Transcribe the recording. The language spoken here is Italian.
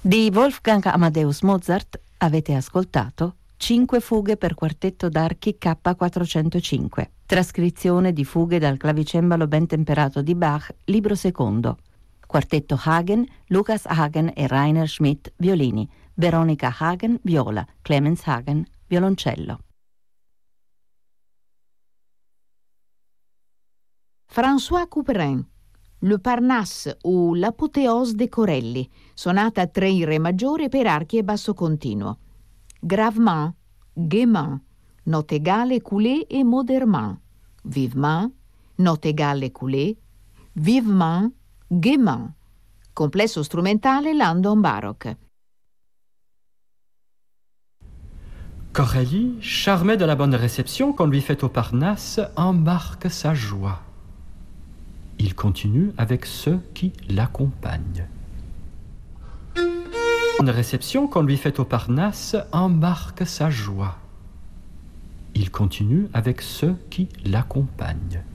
Di Wolfgang Amadeus Mozart avete ascoltato 5 fughe per quartetto d'archi K405, trascrizione di fughe dal clavicembalo ben temperato di Bach, libro secondo. Quartetto Hagen, Lucas Hagen e Rainer Schmidt, violini, Veronica Hagen, viola, Clemens Hagen, violoncello. François Couperin, Le Parnasse ou l'Apothéose dei Corelli, sonata a 3 in re maggiore per archi e basso continuo. Gravement, gaiement, note égale coulée et modèrement. Vivement, note égale coulée, vivement, gaiement. Complesso strumentale London Baroque. Corelli, charmé de la bonne réception qu'on lui fait au Parnasse, embarque sa joie. Il continue avec ceux qui l'accompagnent. La bonne réception qu'on lui fait au Parnasse embarque sa joie. Il continue avec ceux qui l'accompagnent.